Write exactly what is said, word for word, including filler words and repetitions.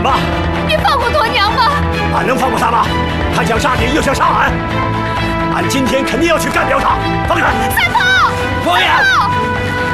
吧！ 别放过朵娘吧！ 俺能放过他吗？他想杀你，又想杀俺，俺今天肯定要去干掉他！放开！ 三炮！ 王爷！